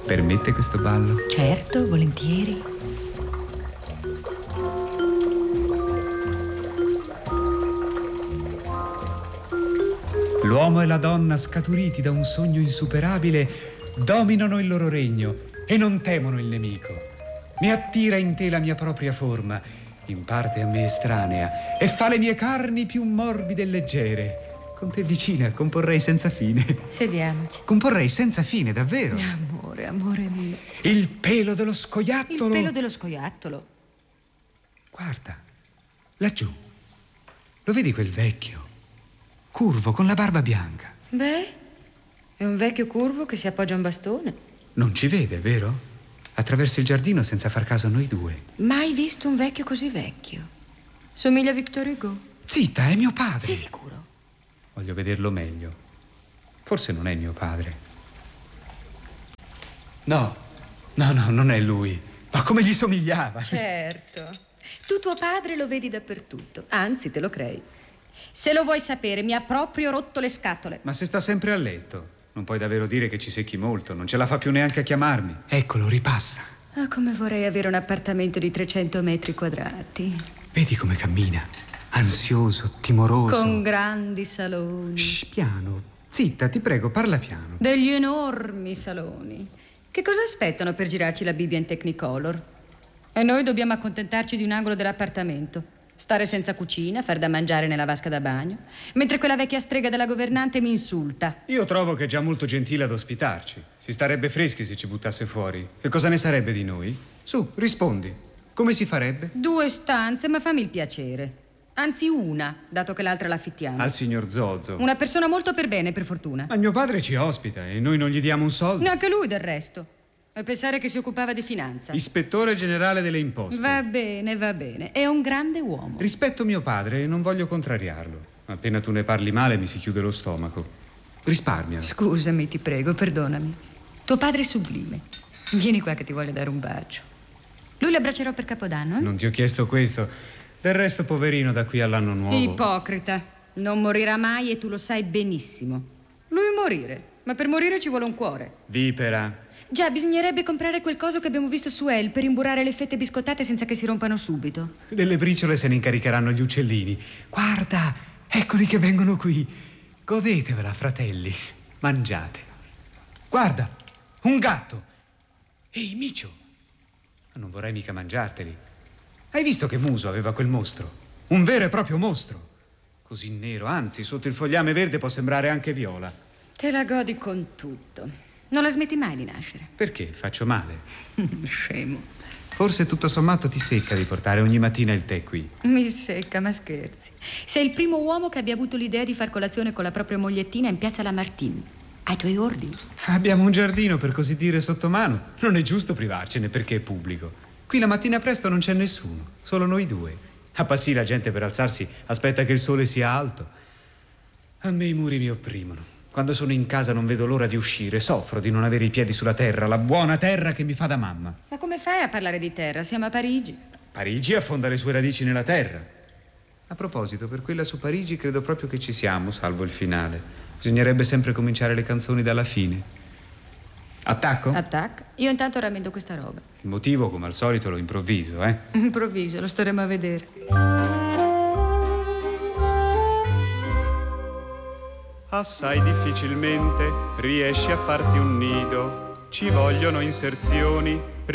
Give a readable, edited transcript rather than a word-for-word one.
Permette questo ballo? Certo, volentieri. L'uomo e la donna, scaturiti da un sogno insuperabile, dominano il loro regno e non temono il nemico. Mi attira in te la mia propria forma, in parte a me estranea, e fa le mie carni più morbide e leggere. Con te vicina comporrei senza fine. Sediamoci. Comporrei senza fine, davvero. Amore, amore mio. Il pelo dello scoiattolo. Il pelo dello scoiattolo. Guarda, laggiù. Lo vedi quel vecchio? Curvo, con la barba bianca. Beh, è un vecchio curvo che si appoggia a un bastone. Non ci vede, vero? Attraversa il giardino senza far caso a noi due. Mai visto un vecchio così vecchio. Somiglia a Victor Hugo. Zitta, è mio padre. Sei sicuro? Voglio vederlo meglio. Forse non è mio padre. No, non è lui. Ma come gli somigliava? Certo. Tu tuo padre lo vedi dappertutto. Anzi, te lo crei. Se lo vuoi sapere, mi ha proprio rotto le scatole. Ma se sta sempre a letto, non puoi davvero dire che ci secchi molto. Non ce la fa più neanche a chiamarmi. Eccolo, ripassa. Ah, come vorrei avere un appartamento di 300 metri quadrati. Vedi come cammina. Ansioso, timoroso. Con grandi saloni. Shh, piano. Zitta, ti prego, parla piano. Degli enormi saloni. Che cosa aspettano per girarci la Bibbia in Technicolor? E noi dobbiamo accontentarci di un angolo dell'appartamento. Stare senza cucina, far da mangiare nella vasca da bagno, mentre quella vecchia strega della governante mi insulta. Io trovo che è già molto gentile ad ospitarci. Si starebbe freschi se ci buttasse fuori. Che cosa ne sarebbe di noi? Su, rispondi. Come si farebbe? 2 stanze, ma fammi il piacere. Anzi, una, dato che l'altra l'affittiamo. Al signor Zozzo. Una persona molto per bene, per fortuna. Ma mio padre ci ospita e noi non gli diamo un soldo. Neanche lui, del resto. E pensare che si occupava di finanza. Ispettore generale delle imposte. Va bene, va bene. È un grande uomo. Rispetto mio padre e non voglio contrariarlo. Appena tu ne parli male mi si chiude lo stomaco. Risparmia. Scusami, ti prego, perdonami. Tuo padre è sublime. Vieni qua che ti voglio dare un bacio. Lui l'abbraccerò per Capodanno, eh? Non ti ho chiesto questo. Del resto, poverino, da qui all'anno nuovo. Ipocrita. Non morirà mai e tu lo sai benissimo. Lui morire. Ma per morire ci vuole un cuore. Vipera. Già, bisognerebbe comprare quel coso che abbiamo visto su Elle per imburrare le fette biscottate senza che si rompano subito. Delle briciole se ne incaricheranno gli uccellini. Guarda, eccoli che vengono qui. Godetevela, fratelli. Mangiate. Guarda, un gatto. Ehi, Micio. Non vorrei mica mangiarteli. Hai visto che muso aveva quel mostro? Un vero e proprio mostro. Così nero, anzi, sotto il fogliame verde può sembrare anche viola. Te la godi con tutto. Non la smetti mai di nascere. Perché? Faccio male? Scemo. Forse tutto sommato ti secca di portare ogni mattina il tè qui. Mi secca, ma scherzi. Sei il primo uomo che abbia avuto l'idea di far colazione con la propria mogliettina in piazza Lamartine. Ai tuoi ordini. Abbiamo un giardino, per così dire, sotto mano. Non è giusto privarcene perché è pubblico. Qui la mattina presto non c'è nessuno, solo noi due. A Passì la gente per alzarsi aspetta che il sole sia alto. A me i muri mi opprimono. Quando sono in casa non vedo l'ora di uscire. Soffro di non avere i piedi sulla terra, la buona terra che mi fa da mamma. Ma come fai a parlare di terra? Siamo a Parigi. Parigi affonda le sue radici nella terra. A proposito, per quella su Parigi credo proprio che ci siamo, salvo il finale. Bisognerebbe sempre cominciare le canzoni dalla fine. Attacco? Attacca. Io intanto rammendo questa roba. Il motivo, come al solito, lo improvviso, eh? Improvviso, lo staremo a vedere. Assai difficilmente riesci a farti un nido, ci vogliono inserzioni